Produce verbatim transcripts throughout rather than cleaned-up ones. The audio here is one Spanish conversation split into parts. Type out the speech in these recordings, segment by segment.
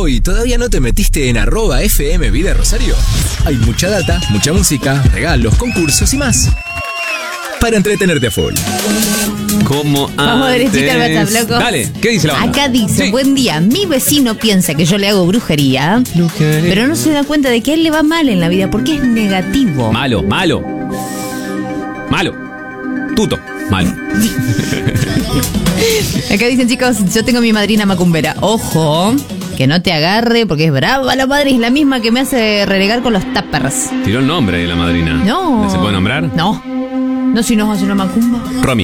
Hoy, ¿todavía no te metiste en arroba F M Vida Rosario? Hay mucha data, mucha música, regalos, concursos y más para entretenerte a full. Como Vamos a derechita al WhatsApp, loco. Dale, ¿qué dice la banda? Acá dice, Sí. buen día, mi vecino piensa que yo le hago brujería, Brujería. pero no se da cuenta de que a él le va mal en la vida porque es negativo. Malo, malo. Malo. Tuto, malo. Acá dicen, chicos, yo tengo mi madrina macumbera. Ojo, que no te agarre porque es brava la madre, es la misma que me hace renegar con los tuppers. Tiró el nombre de la madrina. No. ¿Se puede nombrar? No. No, si nos hace una macumba. Romy.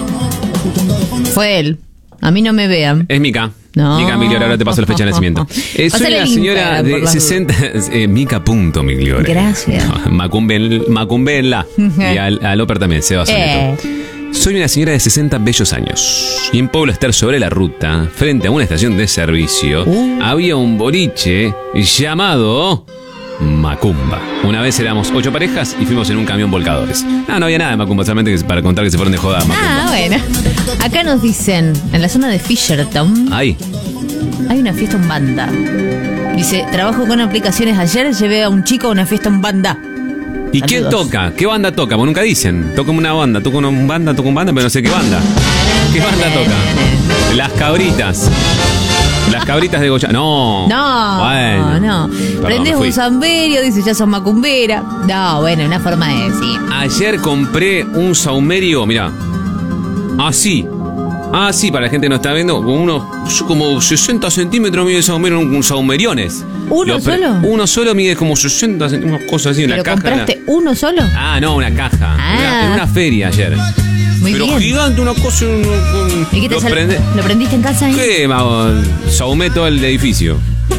Fue él. A mí no me vean. Es Mica. No. Mica Migliore, ahora te paso la fecha de nacimiento. Eh, soy Pásale una el señora Instagram, por de las sesenta... Eh, Mica punto Migliore. Gracias. No, Macumbel, Macumbela. Y al, al Oper también, Seba Eh. Soneto. Soy una señora de sesenta bellos años. Y en Pueblo Ester, sobre la ruta, frente a una estación de servicio, Uh. había un boliche llamado Macumba. Una vez éramos ocho parejas y fuimos en un camión volcadores. No, no había nada de Macumba, solamente que para contar que se fueron de joda a Macumba. Ah, bueno. Acá nos dicen, en la zona de Fishertown, Ahí. hay una fiesta en banda. Dice, trabajo con aplicaciones. Ayer llevé a un chico a una fiesta en banda. ¿Y quién Saludos. toca? ¿Qué banda toca? Porque nunca dicen. Toca una banda, toca una banda, toca una banda, pero no sé qué banda. ¿Qué banda toca? Las Cabritas. Las Cabritas de Goya. No. No, Bueno. no. Perdón, Prendés me fui. un samberio, dice, ya son macumbera. No, bueno, una forma de decir. Ayer compré un saumerio, mirá. Así. Así, para la gente que no está viendo, con unos como sesenta centímetros mide el saumerio, un, un saumeriones. ¿Uno Lo pre- solo? Uno solo mide como sesenta centímetros, unas cosas así en la ¿Pero caja. compraste uno solo? Ah, no, una caja. Ah. En, una, en una feria ayer. Muy Pero bien. gigante, una cosa. Un, un- ¿Y qué te lo sal- prende- ¿Lo prendiste en casa ahí? ¿Qué, mago? Saumé todo el edificio.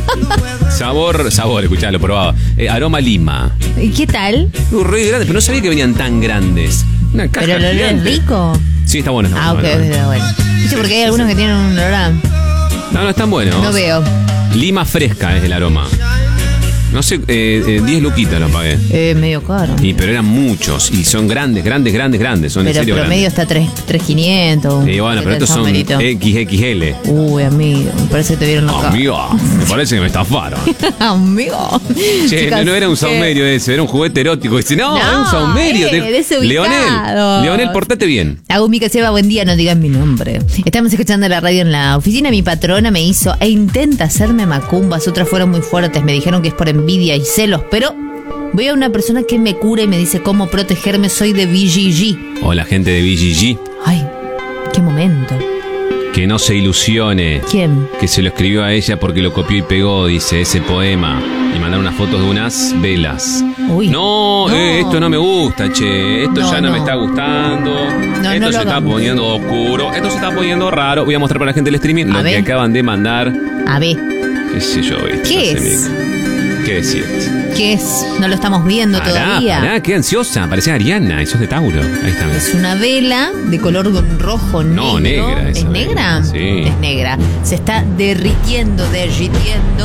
Sabor, sabor, escuchá, lo probaba. Eh, aroma lima. ¿Y qué tal? Uh, re grande, pero no sabía que venían tan grandes. Una caja ¿Pero el olor es gigante. rico? Sí, está bueno. Está Ah, ok, bueno. está bueno. ¿Viste? Porque hay algunos que tienen un olor a... No, no, están buenos. No veo. Lima fresca es el aroma. No sé, eh, eh, diez luquitas lo pagué. Eh, medio caro. Y, pero eran muchos. Y son grandes, grandes, grandes, grandes. Son en Pero serio promedio grandes. está tres mil quinientos. Y bueno, pero estos son equis equis ele. Uy, amigo, me parece que te vieron loca. Amigo, me parece que me estafaron. Amigo. Che, Chicas, no, no era un ¿qué? saumerio ese, era un juguete erótico. Dice, no, No, era un saumerio. eh, Te- desubicado. Leonel, Leonel, portate bien. Agumi Seba, buen día, no digan mi nombre. Estamos escuchando la radio en la oficina. Mi patrona me hizo e intenta hacerme macumbas. Otras fueron muy fuertes. Me dijeron que es por envidia y celos, pero voy a una persona que me cura y me dice cómo protegerme. Soy de B G G. O la gente de B G G, Ay, qué momento. que no se ilusione. ¿Quién? Que se lo escribió a ella porque lo copió y pegó, dice, ese poema. Y mandaron unas fotos de unas velas. Uy. No, No. eh, esto no me gusta, che. Esto No, ya no, no. me está gustando. No, esto no lo se está hagamos. poniendo oscuro. Esto se está poniendo raro. Voy a mostrar para la gente el streaming A lo ver. que acaban de mandar. A ver, ¿Qué sé yo? ¿viste? ¿Qué No sé, es? Mica. ¿Qué decirte? ¿qué es? No lo estamos viendo Pará, todavía. pará, qué ansiosa. Parecía Ariana, eso es de Tauro. Ahí está. Es una vela de color rojo negro. No, negra esa ¿Es vela, negra? sí. Es negra. Se está derritiendo, derritiendo,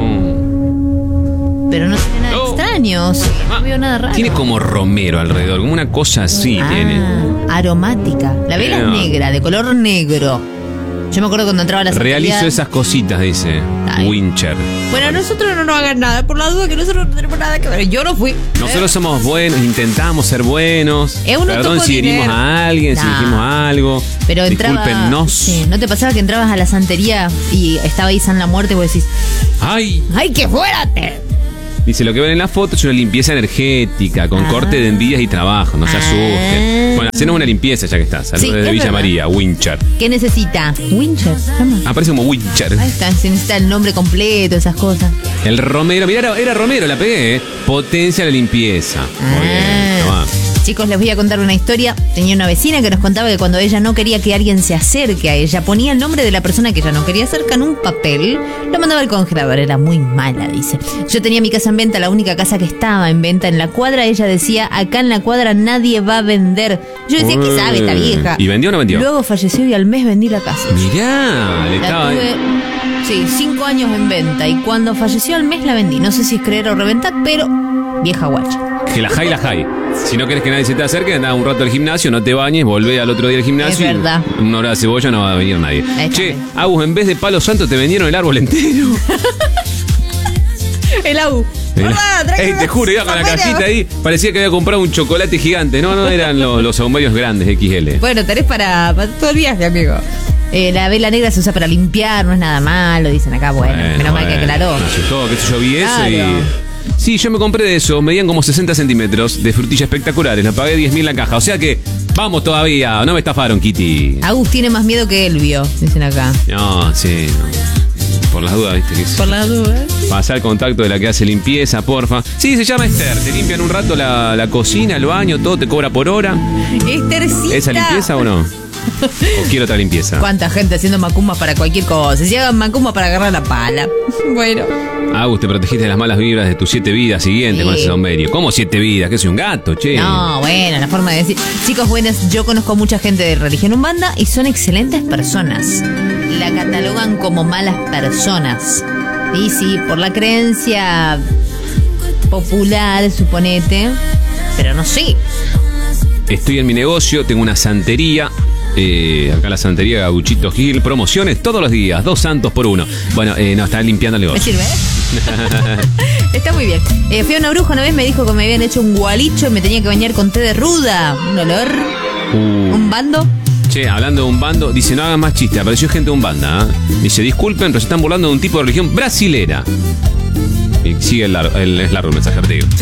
No. pero no tiene nada No. extraño. Sí, no Ah, veo nada raro. Tiene como romero alrededor, como una cosa así Ah, tiene. aromática. La vela Pero- es negra, de color negro. Yo me acuerdo cuando entraba a la Realizo santería- esas cositas, dice Ay. Wincher. Bueno, a nosotros no nos hagan nada, por la duda que nosotros no tenemos nada que ver. Yo no fui. Nosotros somos buenos, intentamos ser buenos. Eh, uno Perdón tocó si herimos dinero. a alguien, si Nah. dijimos algo. Pero entraba. Discúlpennos. Sí, ¿no te pasaba que entrabas a la santería y estaba ahí San la Muerte y vos decís, Ay, ¡ay, qué fuerte! dice lo que ven en la foto es una limpieza energética con Ah. corte de envidias y trabajo. No se Ah. asusten. Bueno, hacenos una limpieza ya que está. Saludos Sí, desde es Villa verdad. María, Wincher. ¿Qué necesita? Wincher. Toma. Aparece como Wincher. Ahí está, se necesita el nombre completo, esas cosas. El Romero, mirá, era, era Romero, la pegué, ¿eh? Potencia la limpieza. Muy bien, Ah. tomá. Chicos, les voy a contar una historia. Tenía una vecina que nos contaba que cuando ella no quería que alguien se acerque a ella, ponía el nombre de la persona que ella no quería cerca en un papel, lo mandaba al congelador. Era muy mala, dice. Yo tenía mi casa en venta, la única casa que estaba en venta en la cuadra. Ella decía, acá en la cuadra nadie va a vender. Yo decía, ¿qué sabe esta vieja? ¿Y vendió o no vendió? Luego falleció y al mes vendí la casa. Mirá, le La estaba. tuve, sí, cinco años en venta y cuando falleció al mes la vendí. No sé si es creer o reventar, pero Vieja guacha. Que la high, la high. Si no querés que nadie se te acerque, andá un rato al gimnasio, no te bañes, volvé al otro día al gimnasio. Es verdad. Y una hora de cebolla no va a venir nadie. Está Che, bien. Agus, en vez de palo santo te vendieron el árbol entero. El Agu. Ey, te juro, iba con la cajita ahí, parecía que había comprado un chocolate gigante. No, no, eran los, los saumerios grandes equis ele. Bueno, tenés para, para todo el viaje, amigo. Eh, la vela negra se usa para limpiar, no es nada malo, dicen acá. Bueno, Bueno, menos mal bueno, que aclaró. me asustó, qué sé yo, vi eso Claro. y... Sí, yo me compré de eso, medían como sesenta centímetros de frutillas espectaculares, la pagué diez mil la caja. O sea que, vamos todavía, no me estafaron, Kitty. Agus tiene más miedo que Elvio, dicen acá. No, sí, no. Por las dudas, viste que es... Por las dudas. Pasar el contacto de la que hace limpieza, porfa. Sí, se llama Esther. Te limpian un rato la, la cocina, el baño, todo, te cobra por hora. Estercita. ¿Esa limpieza o no? ¿O quiero otra limpieza? ¿Cuánta gente haciendo macumbas para cualquier cosa? Si hagan macumbas para agarrar la pala. Bueno. Agus, te protegiste de las malas vibras de tus siete vidas siguientes Sí. con ese saumerio. ¿Cómo siete vidas? ¿Que soy un gato, che? No, bueno, la forma de decir. Chicos, buenas, yo conozco mucha gente de religión umbanda y son excelentes personas. La catalogan como malas personas. Y sí, por la creencia popular, suponete. Pero no sé. Estoy en mi negocio, tengo una santería. Eh, acá la santería Gauchito Gil. Promociones todos los días, dos santos por uno. Bueno, eh, no, están limpiando el ¿Me negocio. sirve? Está muy bien. Eh, fui a una bruja una vez, me dijo que me habían hecho un gualicho y me tenía que bañar con té de ruda. Un olor. Uh. Un bando. Che, hablando de un bando, dice, no hagan más chistes, apareció gente de un banda. ¿eh? Dice, disculpen, pero se están burlando de un tipo de religión brasilera. Y sigue el, lar- el, es largo el mensaje, te digo.